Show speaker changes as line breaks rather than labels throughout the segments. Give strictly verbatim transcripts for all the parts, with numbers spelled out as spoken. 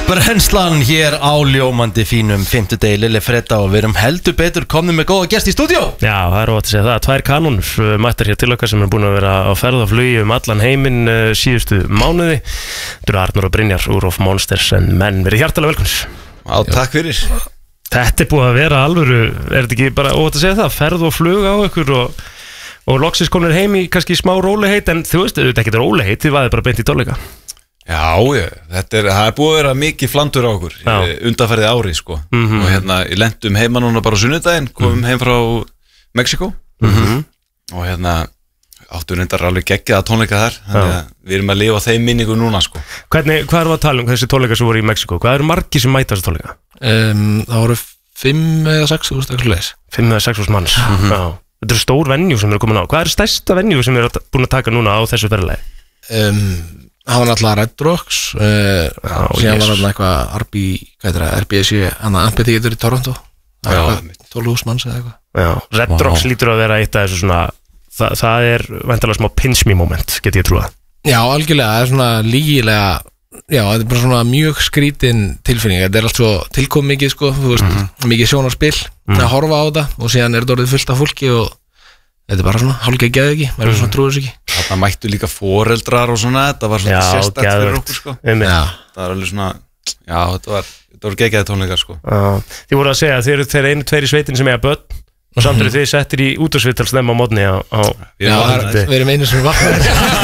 Brennslan hér á ljómandi fínum fimmtudegi Lille Fredda og við erum heldur betur komnum með góða gest í stúdíó.
Já, það er ótt að segja það. Tvær kanónur mættar hér til okkar sem er búin að vera á ferð og flugi um allan heiminn síðustu mánuði. Þetta eru Arnór og Brynjar úr of Monsters and Men. Verið hjartalega velkomnir.
Já, takk fyrir.
Þetta er búið að vera alvöru, er þetta ekki bara ótt að segja það, ferð og flug á ykkur og, og loksins komnir heim í kannski smá rólegheit, en þú veist, þetta er ekki rólegheit, þið vaðið bara beint í tónleika.
Já, ég, þetta er, það er búið að vera mikið flandur á okkur undanfærið ári, sko. Mm-hmm. Og hérna, ég lendum heima núna bara á sunnudaginn, komum mm-hmm. heim frá Mexiko mm-hmm. og hérna, áttu reyndar alveg geggjaða tónleika þar, þannig að við erum að lifa þeim minningu núna, sko. Hvernig,
hvað erum við að tala um þessi tónleika sem voru í Mexiko? Hvað eru margir sem mæta þessi tónleika?
Um, það voru fimm eða sex úrst eitthvað leis.
Fimm eða sex úrst manns, mm-hmm. já. Þetta eru stór venue sem eru komin á. Hvað er stærsta venue sem eru búin að taka núna á þessu ferðalagi?
Um, Það var náttúrulega Red Rocks, uh, síðan var náttúrulega eitthvað R B, hvað heitir það, R B S, annað amphitheater í Toronto, tólf hús manns eða eitthvað.
Já, Red wow. Rocks lítur að vera eitt af þessu svona, það, það er væntanlega smá pinch me moment, get ég trúið.
Já, algjörlega, það er svona lígilega, já, þetta er bara svona mjög skrítin tilfinning, þetta er allt svo tilkom mikið, sko, þú veist, mm-hmm. mikið sjónarspil, mm-hmm. að horfa á þetta og síðan er þetta orðið fullt af fólki og þetta er bara svona, hálfgeð geði ekki, maður er svona trúið þessu ekki.
Þarna mættu líka foreldrar og svona, þetta var svona sérstætt fyrir okkur, sko.
Já,
það var alveg svona, já, þetta var, þetta var geggjaði tónleikar, sko.
Já, þið voru að segja að þið eru þeir einu tveir í sveitin sem eiga börn og samt eru þið settir í útvarpsviðtal snemma á morgni á, á
Já, við erum einu sem vaknar.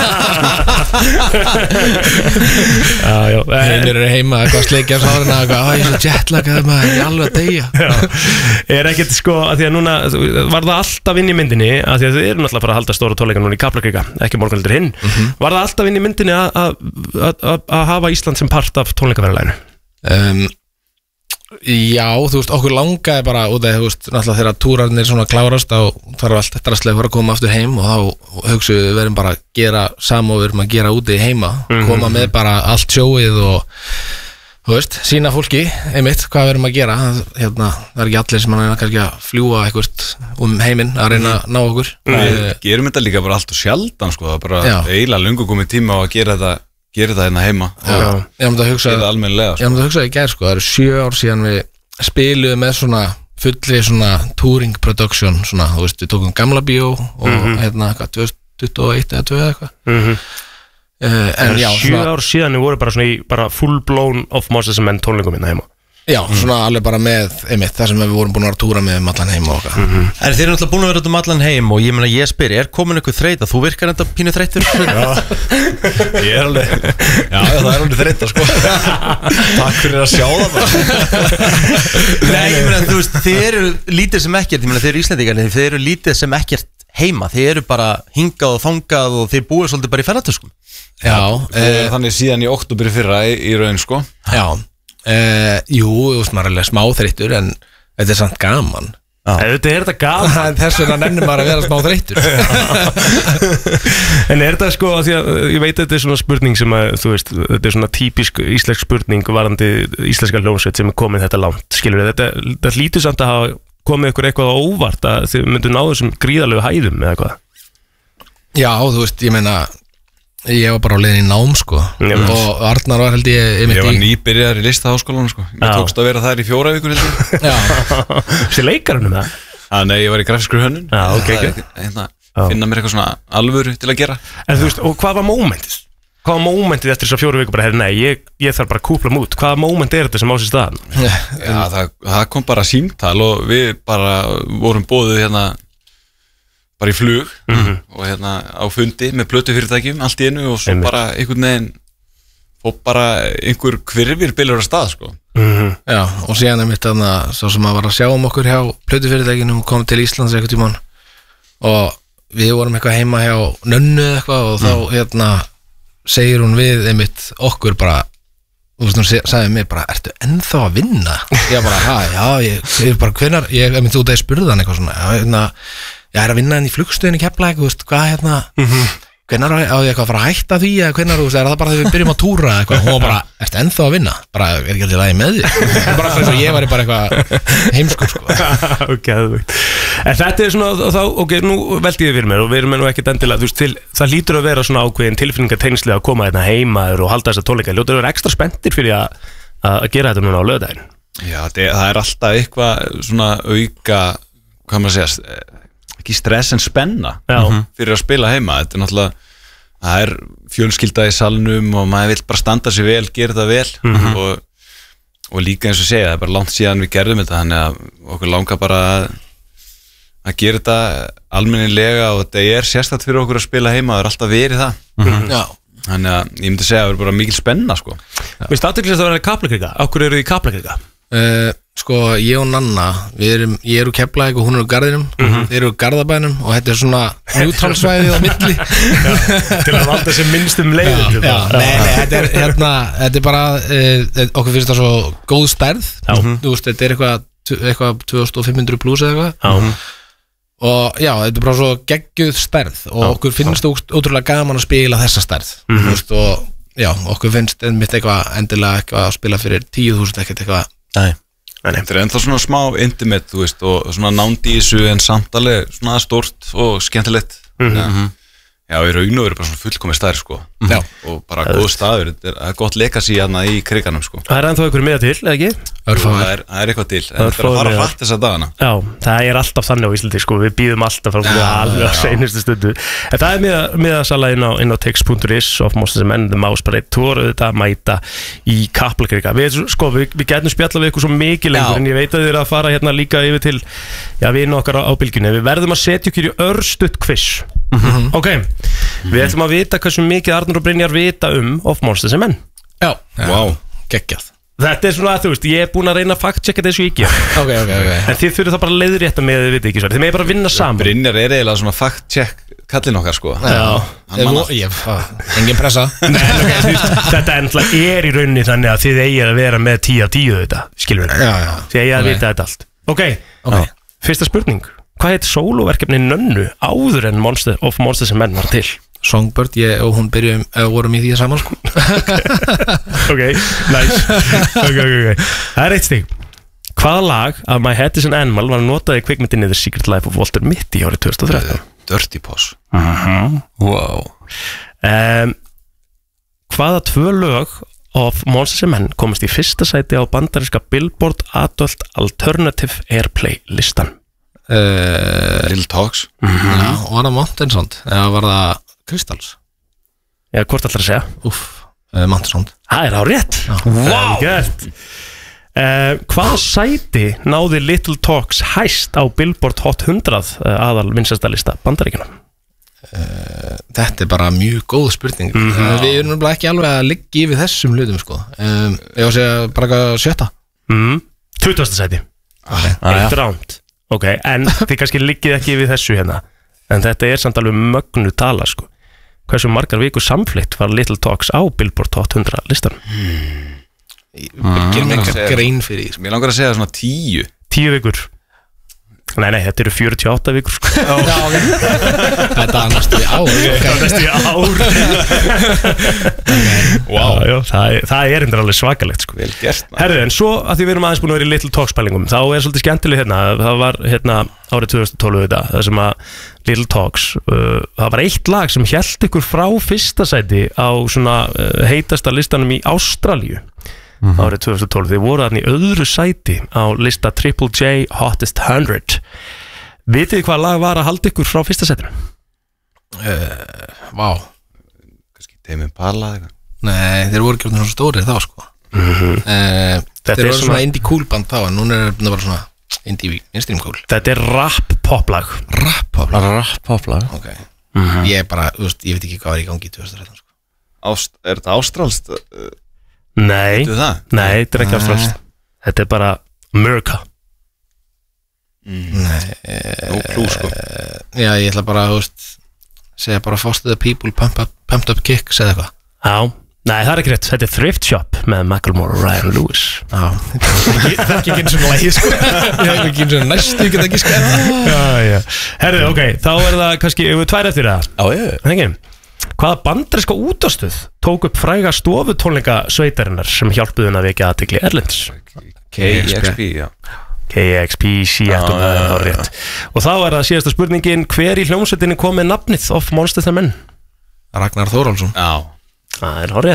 Já, já.
Þeir eru heima, eitthvað sleikja sárina, eitthvað, að ég er svo jetlagað maður, ég er alveg að deyja.
Já, er ekkert sko, að því að núna, var það alltaf inn í myndinni, að því að þið eru náttúrulega að fara að halda stóra tónleika núna í Kaplakrika, ekki morgun heldur hinn, mm-hmm. var það alltaf inn í myndinni að hafa Ísland sem part af tónleikaferðalaginu?
Um, Já, þú veist, okkur langaði bara út af, þú veist, náttúrulega þegar túrarnir svona klárast þá þarf allt þetta rastlega að koma aftur heim og þá hugsaðu við verðum bara að gera sama og við erum að gera úti heima mm-hmm. koma með bara allt sjóið og þú veist, sína fólki einmitt hvað við erum að gera hérna, það er ekki allir sem er kannski að fljúa eitthvað um heiminn að reyna að ná okkur
mm. Við gerum þetta líka bara allt og sjaldan, sko, það er bara eiginlega löngu komið tíma á að gera þetta gera það hérna heima
Já, ég myndi að hugsa
það almennilega, sko.
Ég myndi að hugsa í gær, sko, það eru sjö ár síðan við spiluðum með svona fullri svona touring production svona, þú veist, við tókum Gamla bíó og mm-hmm. hérna, hvað, tvö þúsund tuttugu og eitt eða tvö eða eitthvað
mm-hmm.
uh, en já,
sjö ár síðan við vorum bara svona í bara full blown of Monsters and Men tónleikum hérna heima
Já, svona alveg bara með, einmitt, það sem við vorum búin að vera að túra með um allan heim og okkar
mm-hmm. En þeir eru náttúrulega búin að vera um allan heim og ég meina ég spyr, er komin eitthvað þreyta? Þú virkar enda pínu þreytur?
Já, ég er alveg, já, já það er alveg þreyta, sko Takk fyrir að sjá það bara
Nei, ég meina, þú veist, þeir eru lítið sem ekkert, ég meina, þeir eru Íslendingarnir, þeir eru lítið sem ekkert heima, þeir eru bara hingað og þangað og þeir búið svolítið bara í ferðartöskum
Já,
e, þannig síðan í október í fyrra í, í raun, sko
Já Uh, jú, þú veist, maður er alveg smá þreyttur en þetta er samt gaman
Þetta er þetta gaman
Þess vegna nennir maður að vera smá þreyttur
En er þetta sko, því að ég veit að þetta er svona spurning sem að, þú veist, þetta er svona típisk íslensk spurning varandi íslenska hljómsveit sem er komin þetta langt, skilur við þetta, þetta lítur samt að hafa komið ykkur eitthvað á óvart að þið myndu ná þessum gríðalegu hæðum eða hvað
Já, þú veist, ég meina Ég var bara á leiðin í nám, sko
Já,
og Arnar var held ég
Ég var nýbyrjar í listaháskólanum, sko Mér tókst að vera þar í fjóra vikur, held ég
Já
Þessi leikarunum það?
Já, nei, ég var í grafískri hönnun
Já, ok, ok
Hérna, finna mér eitthvað svona alvöru til að gera
En þú veist, og hvað var mómentið? Hvað var mómentið eftir þessar fjóra vikur bara, herri, nei, ég, ég þarf bara að kúpla mút Hvaða móment er þetta sem á sér stað?
Já, það, það kom bara símtal og við bara vorum boðið hérna bara í flug mm-hmm. og hérna á fundi með plötufyrirtækjum allt í einu og svo Einmitt. bara einhvern veginn fór bara einhver hvirfir bylur á stað, sko
mm-hmm. Já, og síðan er mitt þarna svo sem að var að sjá um okkur hjá plötufyrirtækjunum kom til Íslands eitthvað tímann og við vorum eitthvað heima hjá Nönnu eða eitthvað og þá mm. hérna segir hún við einmitt okkur bara og þú veist, hún sagði mér bara, ertu ennþá að vinna? Ég bara, hæ, já, ég, ég bara, hvenar, ég, ég myndi út að ég spurði hann eitthvað svona, já, hérna, ég er að vinna henni í flugstöðinni Keflavík, þú veist, hvað, hérna, mm-hmm. hvenar á ég eitthvað að fara að hætta því, eða hvenar, þú veist, er það bara þegar við byrjum að túra eitthvað, hún var bara, ertu ennþá að vinna? Bara, er ekki alltaf lagi með því? Bara fyrir að ég var bara eitthvað heimskur, sko.
Ok, en þetta er svona, þá, ok, nú veldi ég fyrir mér og við erum nú ekkert endilega, þú veist, til, það lítur að vera svona ákveðin tilfinningatengsli að koma hérna heima og halda þessa tónleika, ljótur að vera ekstra spenntir fyrir að að gera þetta núna á laugardaginn?
Já, það er alltaf eitthvað svona auka, hvað maður segja, ekki stress en spenna
Já.
fyrir að spila heima. Þetta er náttúrulega, það er fjölskylda í salnum og maður vill bara standa sig vel, gera það vel mm-hmm. og, og líka eins og segja, það er bara langt síðan við gerðum þetta, þannig að okkur langar bara að, að gera þetta almennilega og þetta er sérstætt fyrir okkur að spila heima, það er alltaf verið það.
mm-hmm. Já.
Þannig að ég myndi segja að það er bara mikil spenna sko.
Mér státtuglist að vera Kaplakrika, okkur eru þið í Kaplakrika?
Uh, sko, ég og Nanna við erum, ég eru Keflavík og hún eru Garðinum mm-hmm. þeir eru Garðabænum og þetta er svona njútrálsvæðið á milli
já, til að valda sem minnstum leiðum.
Já, já, nei, nei, þetta er hérna, þetta er bara uh, okkur finnst það svo góð stærð
mm-hmm.
þú veist, þetta er eitthvað, eitthvað tvö þúsund fimm hundruð pluss eða eitthvað
mm-hmm.
og já, þetta er bara svo geggjuð stærð og já, okkur finnst það ótrúlega gaman að spila þessa stærð mm-hmm. þú veist, og já, okkur finnst einmitt eitthvað endilega eitthvað að spila fyrir tíu þúsund ekkert eitthvað.
Nei,
þetta er ennþá svona smá intimate, þú veist, og svona nándi í þessu en samtalið svona stórt og skemmtilegt. Mm-hmm. Já, í raun og veru bara svona fullkomið staðir, sko. Já. Og bara góð staður, þetta er, er gott legacy hérna í kriganum, sko.
Það er ennþá ykkur meða til, eða ekki?
Það er, það er eitthvað til, en þetta er að fara hratt þessa dagana.
Já, það er alltaf þannig á Íslandi, sko, við býðum alltaf frá ja, alveg á seinustu stundu. En það er meða, meðasala inn á, inn á tix punktur is of Monsters and Men, The Mouse Parade Tour, þetta mæta í Kaplakrika. Við, sko, við, við gætum spjalla við ykkur svo mikið lengur, en ég veit að þið eru að fara hérna líka yfir til, já, vinu okkar á, á bylgjunni. Við verðum að setja ykkur í örstutt quiz. Mm-hmm. Ok, mm-hmm. Við ætlum að vita hversu mikið Arnur og Brynjar vita um of Monsters and Men.
Já,
wow.
Geggjað.
Þetta er svona, þú veist, ég er búin að reyna að fact-checka þessu ekki
Ok, ok, ok
En þið þurfið það bara að leiðrétta með þið viti ekki svo Þið með bara að vinna saman
Brynjar er eiginlega svona fact-check kallinn okkar, sko.
Já, engin pressa.
Nei, okay, veist, þetta ennlega er í rauninni þannig að þið eigið að vera með tíu af tíu þetta, skilur við.
Já, já.
Þið eigið að vita þetta allt. Ok, okay. Fyrsta spurning. Hvað heit sóloverkefni Nönnu áður en Monster of Monsters and Men var til?
Songbird, ég og hún byrjum, eða vorum í því saman, sko.
Ok, nice. Ok, ok, ok. Það er eitt stig. Hvaða lag af My Head is an Animal var notað í kvikmyndinni The Secret Life of Walter Mitty árið tvö þúsund og þrettán?
Dirty Paws.
Mhm.
Wow.
Um, hvaða tvö lög of Monsters and Men komist í fyrsta sæti á bandaríska Billboard Adult Alternative Airplay listan?
Uh,
Little Talks.
Mm-hmm. Já, var það Mountain Sound eða var það Crystals?
Já, hvort ætlar að segja?
Úff, uh, Mountain Sound.
Það er á rétt. Wow. Gert. Uh, hvaða sæti náði Little Talks hæst á Billboard Hot hundrað uh, aðal vinsælsta lista Bandaríkjanna?
Uh, þetta er bara mjög góð spurning.
Mm-hmm.
uh, Við erum ekki alveg að liggja yfir þessum hlutum, sko. um, Ég var að segja bara sjötta.
mm. tuttugasta sæti.
Okay.
Eitt ránd. Ok, en þið kannski liggið ekki við þessu hérna. En þetta er samt alveg mögnu tala, sko. Hversu margar vikur samflitt var Little Talks á Billboard Hot hundrað listan?
Hmm. Ég gerum engar grein fyrir því, sko.
Mér langar að segja svona tíu.
Tíu vikur. Nei, nei, þetta eru fjörutíu og átta vikur, sko.
Já, ok. Þetta er næstu í ár.
Þetta er næstu í ár. Wow. Já, já, það er, það er endur alveg svakalegt, sko.
Vel gert, maður.
Herðu, en svo að því við erum aðeins búin að vera í Little Talks pælingum, þá er svolítið skemmtileg hérna, það var hérna árið tvö þúsund og tólf þetta, það sem að Little Talks, uh, það var eitt lag sem hélt ykkur frá fyrsta sæti á svona uh, heitasta listanum í Ástralíu. Mm-hmm. Árið tvö þúsund og tólf, þið voru þarna í öðru sæti á lista Triple J Hottest hundred. Vitið þið hvað lag var að halda ykkur frá fyrsta sætinu?
uh, Vá
Kannski Tame Impala eða?
Nei, þeir voru ekki svona stórið þá, sko.
Mm-hmm.
uh, Þeir voru
svona,
svona indie cool band þá, en núna er það bara svona indie mainstream cool.
Þetta er rap poplag.
Rap poplag?
Rap poplag.
Ok.
Mm-hmm.
Ég er bara, þú veist, ég veit ekki hvað er í gangi í tvö þúsund og þrettán, sko.
Ást, Er þetta ástralst? Uh,
Nei, nei, þetta er ekki ástralst. Þetta er bara America.
mm.
Nei,
No clue, sko.
Já, ég ætla bara, þú veist, segja bara Foster the People, Pump Up, Pumped Up Kicks eða eitthvað.
Já, nei, það er ekki rétt. Þetta er Thrift Shop með Macklemore og Ryan Lewis.
Já, það er ekki eins og lægi, sko. Ég hef ekki eins og næstu, ég get ekki skæða.
Já, já. Herðu, ok, þá er það kannski, ef við tvær eftir það.
Já, ég.
Þengi, hvaða bandaríska útastöð tók upp fræga stofutónleika sveitarinnar sem hjálpuðu henni að vekja athygli erlendis?
K X P, já.
K X P, Seattle, það er þá rétt. Og þá er það síðasta spurningin, hver í hljómsveitinni kom með nafnið of Monsters and Men?
Ragnar Þórólfsson.
Já.
Það er þá rétt.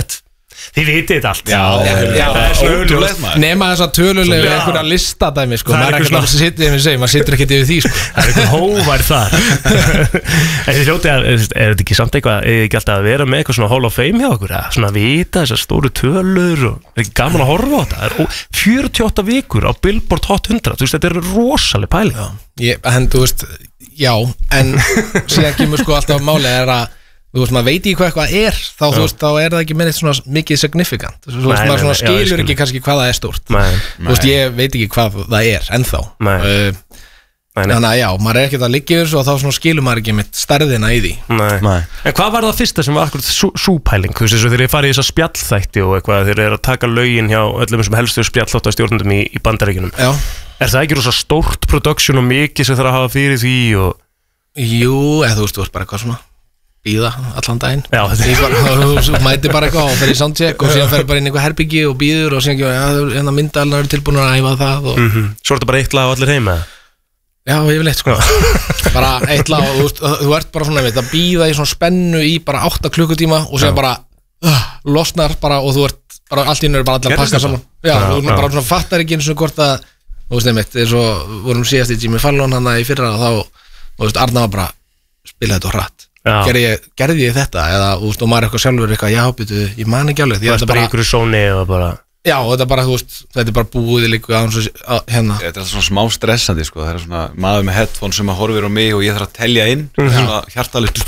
Þið vitið þetta allt.
Já,
já,
það er svo augljóst.
Nema þess að tölulegu
Já.
einhverja listadæmi sko.
Það er
Maður er
eitthvað
ekkert að sitja yfir sig Maður situr ekkert yfir því sko.
Það er eitthvað hóvar þar. En þið hljótið að, er þetta ekki samt eitthvað, er ekki alltaf að vera með eitthvað svona Hall of Fame hjá okkur, eða svona að vita þessar stóru tölur og er ekki gaman að horfa á þetta? Það er fjörutíu og átta vikur á Billboard Hot hundrað, þú veist, þetta er rosaleg pæling.
Ég, en þú veist, já En síðan kemur sko alltaf máli er að þú veist, maður veit ekki hvað eitthvað er þá, þú veist, þá er það ekki með eitt svona mikið significant þú veist,
Nei,
maður
nei,
svona
nei, já, ég
skilur
skil.
ekki kannski hvað það er stórt
Nei,
þú veist, ég veit ekki hvað það er ennþá
Nei.
uh,
nei, nei.
þannig að já, maður er ekkert að liggja yfir svo og þá svona skilur maður ekki mitt stærðina í því
Nei.
Nei.
En hvað var það fyrsta sem var akkurat sú, súpæling? Þú veist, þess að þeir eru farið í þessa spjallþætti og eitthvað, þeir eru að taka lögin hjá öllum sem helstu spjallþáttastjórnendum í, í Bandaríkjunum.
Já,
Er það ekki rosa stórt production og mikið sem þarf að hafa fyrir því og...
jú, eða þú veist, þú veist bara eitthvað svona býða allan daginn
Já, þetta
Ég bara, þú þú mætir bara eitthvað og fer í soundcheck og síðan fer bara inn í eitthvað herbyggi og býður og síðan ekki, já, hérna myndalina eru tilbúin að æfa það og,
mm -hmm. Svo er þetta bara eitt lag og allir heima?
já, yfirleitt sko bara eitt lag og þú, veist, þú ert bara svona veit, að býða í svona spennu í bara átta klukkutíma og síðan bara uh, losnar bara og þú ert bara allt í einu eru bara allir að
Gerðist
pakka
þetta?
saman já,
Já,
þú
já.
bara svona fattar ekki eins og hvort að þú veist einmitt, eins og vorum síðast í Jimmy Fallon hann í fyrra og þá, þú veist, Arna var bara spila þetta á hratt
Já.
gerði ég, gerði ég þetta eða, þú veist, og maður er eitthvað sjálfur eitthvað, já, býtu, ég man ekki alveg því
Það
að
er
þetta
bara í
bara,
einhverju sóni og bara...
já, og þetta bara, þú veist þetta er bara búið líka að, að, hérna
Þetta er alltaf svona smá stressandi sko. Það er svona maður með headphone sem að horfir á mig og ég þarf að telja inn svona hjartalegt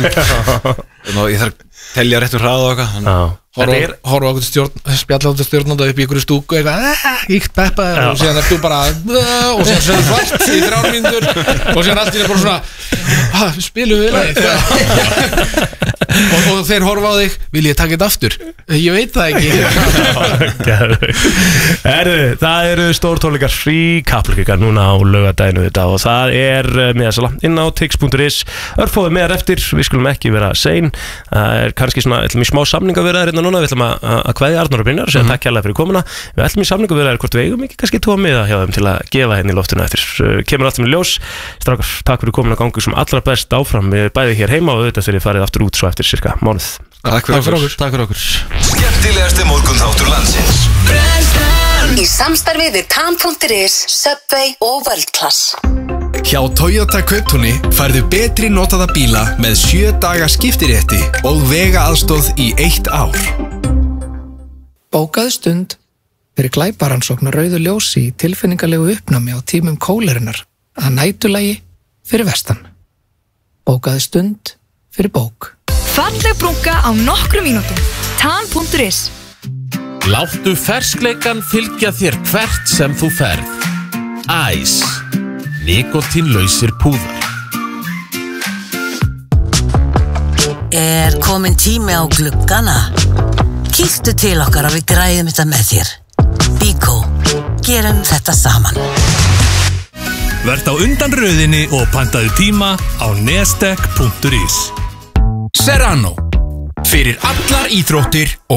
ég þarf að telja réttur hrað og eitthvað
Já.
horfa
Þetta er...
horfa okkur stjórn, spjalláttu stjórnanda upp í ykkur stúku eitthvað, íkt peppa og síðan er þú bara "Ah", og síðan sér svart í þrjár mínútur og síðan allt í er bara svona "Ah, við spilum við lagið og, og þeir horfa á þig vil ég taka þetta aftur? Ég veit það ekki
Herðu, það eru stórtónleikar frí kaplökikar núna á laugardaginu þetta og það er miðasala inn á tix punktur is örfóðu meðar eftir, við skulum ekki vera sein það er kannski svona, ætlum í smá samning að vera hérna núna, við ætlum að, að kveðja Arnór og Brynjar og segja takk hérlega fyrir komuna við ætlum í samning að vera hvort við eigum ekki kannski tóa miða hjá þeim til að gefa henni í loftinu eftir kemur alltaf með ljós, strákar, takk fyrir komuna gangu sem allra best áfram, við bæði hér heima og auðvitað þegar ég farið aftur út svo eftir cirka mánuð.
Takk fyrir okkur.
Takk fyrir okkur
Skemmtilegasti morgunþáttur landsins
Í samstarfi við Tan punktur is, Subway og World Class.
Hjá Toyota Kauptúni færðu betri notaða bíla með sjö daga skiptirétti og vega aðstóð í eitt ár.
Bókaðu stund fyrir glæparansókn á rauðu ljósi í tilfinningalegu uppnámi á tímum kólerunar að nætulagi fyrir vestan. Bókaðu stund fyrir bók.
Falleg brúnka á nokkrum mínútum. Tan punktur is.
Láttu ferskleikan fylgja þér hvert sem þú ferð. Æs. Nikotínlausir púðar.
Er komin tími á gluggana? Kíktu til okkar og við græðum þetta með þér. Bíkó. Gerum þetta saman.
Verð á undan röðinni og pantaðu tíma á nestek punktur is.
Serrano. Fyrir allar íþróttir og